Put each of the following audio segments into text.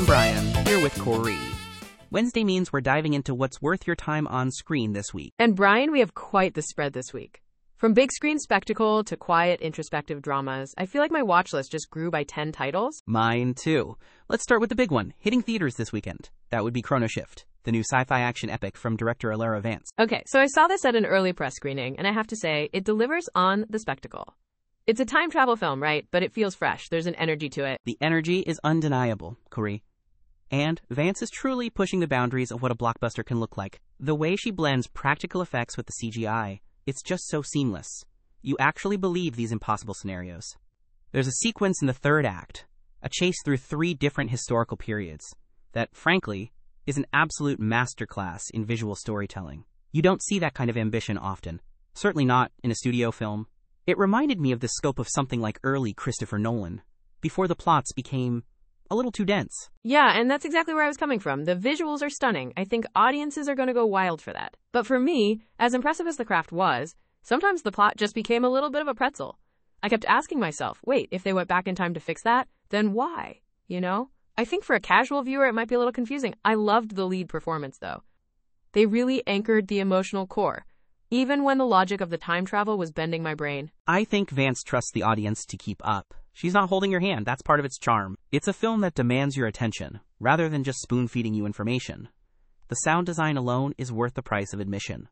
Brian, here with Corey. Wednesday means we're diving into what's worth your time on screen this week. And Brian, we have quite the spread this week. From big screen spectacle to quiet, introspective dramas, I feel like my watch list just grew by 10 titles. Mine too. Let's start with the big one, hitting theaters this weekend. That would be Chrono Shift, the new sci-fi action epic from director Alara Vance. Okay, so I saw this at an early press screening, and I have to say, it delivers on the spectacle. It's a time travel film, right? But it feels fresh. There's an energy to it. The energy is undeniable, Corey. And Vance is truly pushing the boundaries of what a blockbuster can look like. The way she blends practical effects with the CGI, it's just so seamless. You actually believe these impossible scenarios. There's a sequence in the third act, a chase through 3 different historical periods, that, frankly, is an absolute masterclass in visual storytelling. You don't see that kind of ambition often, certainly not in a studio film. It reminded me of the scope of something like early Christopher Nolan, before the plots became a little too dense. Yeah, and that's exactly where I was coming from. The visuals are stunning. I think audiences are going to go wild for that. But for me, as impressive as the craft was, sometimes the plot just became a little bit of a pretzel. I kept asking myself, wait, if they went back in time to fix that, then why? You know? I think for a casual viewer, it might be a little confusing. I loved the lead performance, though. They really anchored the emotional core, even when the logic of the time travel was bending my brain. I think Vance trusts the audience to keep up. She's not holding your hand. That's part of its charm. It's a film that demands your attention, rather than just spoon-feeding you information. The sound design alone is worth the price of admission.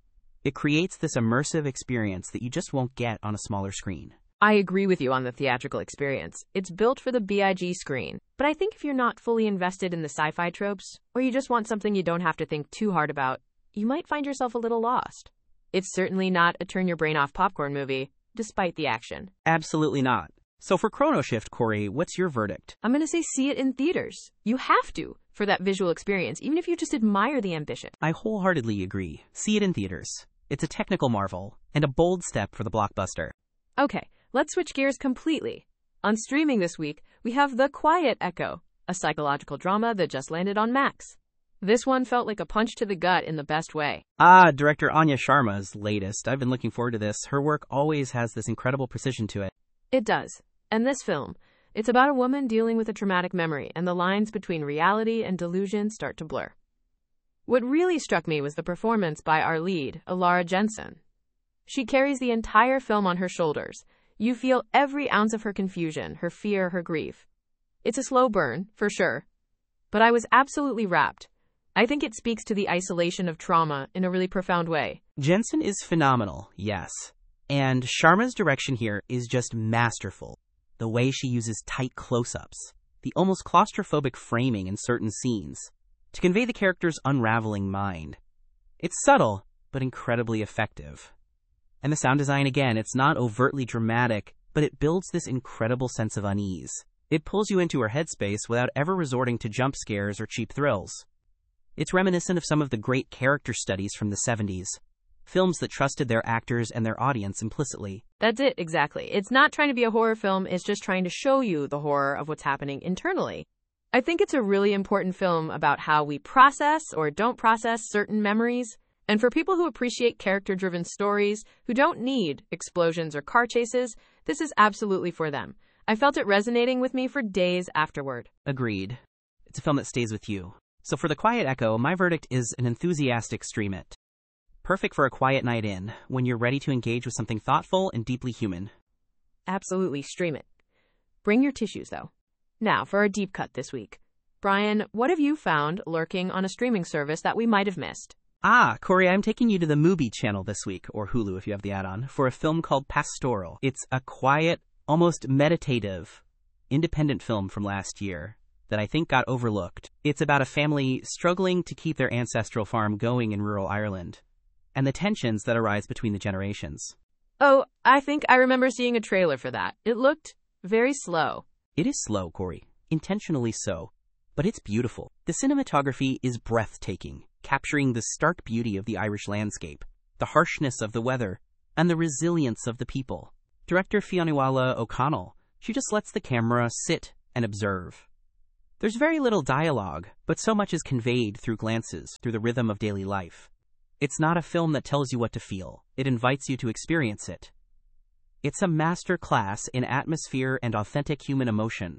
It creates this immersive experience that you just won't get on a smaller screen. I agree with you on the theatrical experience. It's built for the big screen. But I think if you're not fully invested in the sci-fi tropes, or you just want something you don't have to think too hard about, you might find yourself a little lost. It's certainly not a turn-your-brain-off popcorn movie, despite the action. Absolutely not. So for Chrono Shift, Corey, what's your verdict? I'm going to say see it in theaters. You have to, for that visual experience, even if you just admire the ambition. I wholeheartedly agree. See it in theaters. It's a technical marvel, and a bold step for the blockbuster. Okay, let's switch gears completely. On streaming this week, we have The Quiet Echo, a psychological drama that just landed on Max. This one felt like a punch to the gut in the best way. Director Anya Sharma's latest. I've been looking forward to this. Her work always has this incredible precision to it. It does. And this film, it's about a woman dealing with a traumatic memory, and the lines between reality and delusion start to blur. What really struck me was the performance by our lead, Alara Jensen. She carries the entire film on her shoulders. You feel every ounce of her confusion, her fear, her grief. It's a slow burn, for sure. But I was absolutely wrapped. I think it speaks to the isolation of trauma in a really profound way. Jensen is phenomenal, yes. And Sharma's direction here is just masterful. The way she uses tight close-ups, the almost claustrophobic framing in certain scenes, to convey the character's unraveling mind. It's subtle, but incredibly effective. And the sound design, again, it's not overtly dramatic, but it builds this incredible sense of unease. It pulls you into her headspace without ever resorting to jump scares or cheap thrills. It's reminiscent of some of the great character studies from the 70s. Films that trusted their actors and their audience implicitly. That's it, exactly. It's not trying to be a horror film, it's just trying to show you the horror of what's happening internally. I think it's a really important film about how we process or don't process certain memories. And for people who appreciate character-driven stories, who don't need explosions or car chases, this is absolutely for them. I felt it resonating with me for days afterward. Agreed. It's a film that stays with you. So for The Quiet Echo, my verdict is an enthusiastic stream it. Perfect for a quiet night in, when you're ready to engage with something thoughtful and deeply human. Absolutely, stream it. Bring your tissues, though. Now, for our deep cut this week. Brian, what have you found lurking on a streaming service that we might have missed? Corey, I'm taking you to the Mubi channel this week, or Hulu if you have the add-on, for a film called Pastoral. It's a quiet, almost meditative, independent film from last year that I think got overlooked. It's about a family struggling to keep their ancestral farm going in rural Ireland, and the tensions that arise between the generations. Oh, I think I remember seeing a trailer for that. It looked very slow. It is slow, Corey. Intentionally so. But it's beautiful. The cinematography is breathtaking, capturing the stark beauty of the Irish landscape, the harshness of the weather, and the resilience of the people. Director Fionnuala O'Connell, she just lets the camera sit and observe. There's very little dialogue, but so much is conveyed through glances, through the rhythm of daily life. It's not a film that tells you what to feel. It invites you to experience it. It's a master class in atmosphere and authentic human emotion.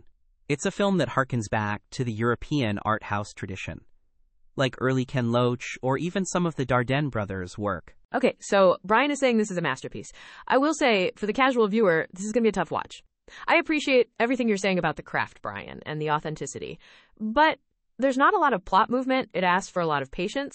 It's a film that harkens back to the European art house tradition, like early Ken Loach or even some of the Dardenne brothers' work. Okay, so Brian is saying this is a masterpiece. I will say, for the casual viewer, this is going to be a tough watch. I appreciate everything you're saying about the craft, Brian, and the authenticity. But there's not a lot of plot movement. It asks for a lot of patience.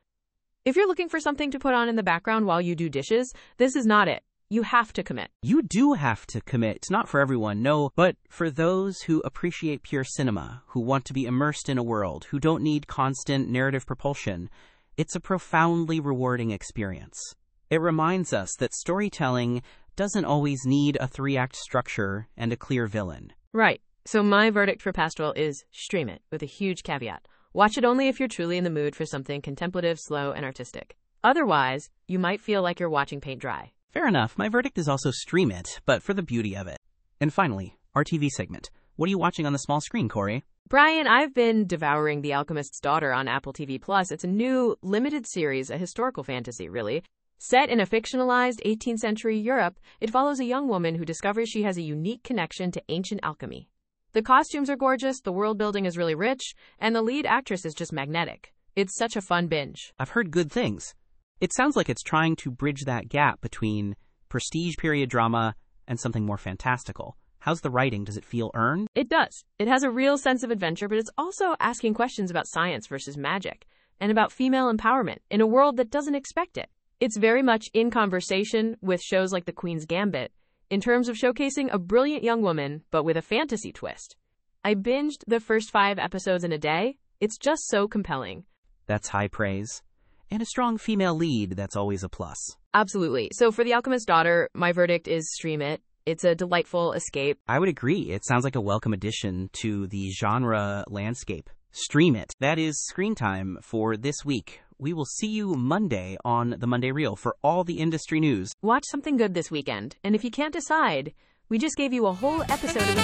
If you're looking for something to put on in the background while you do dishes, this is not it. You have to commit. You do have to commit. It's not for everyone, no, but for those who appreciate pure cinema, who want to be immersed in a world, who don't need constant narrative propulsion, it's a profoundly rewarding experience. It reminds us that storytelling doesn't always need a 3-act structure and a clear villain. Right. So my verdict for Pastoral is stream it, with a huge caveat. Watch it only if you're truly in the mood for something contemplative, slow, and artistic. Otherwise, you might feel like you're watching paint dry. Fair enough. My verdict is also stream it, but for the beauty of it. And finally, our TV segment. What are you watching on the small screen, Corey? Brian, I've been devouring The Alchemist's Daughter on Apple TV+. It's a new, limited series, a historical fantasy, really. Set in a fictionalized 18th century Europe, it follows a young woman who discovers she has a unique connection to ancient alchemy. The costumes are gorgeous, the world building is really rich, and the lead actress is just magnetic. It's such a fun binge. I've heard good things. It sounds like it's trying to bridge that gap between prestige period drama and something more fantastical. How's the writing? Does it feel earned? It does. It has a real sense of adventure, but it's also asking questions about science versus magic, and about female empowerment in a world that doesn't expect it. It's very much in conversation with shows like The Queen's Gambit, in terms of showcasing a brilliant young woman, but with a fantasy twist. I binged the first 5 episodes in a day. It's just so compelling. That's high praise. And a strong female lead, that's always a plus. Absolutely. So for The Alchemist's Daughter, my verdict is stream it. It's a delightful escape. I would agree. It sounds like a welcome addition to the genre landscape. Stream it. That is screen time for this week. We will see you Monday on the Monday Reel for all the industry news. Watch something good this weekend. And if you can't decide, we just gave you a whole episode of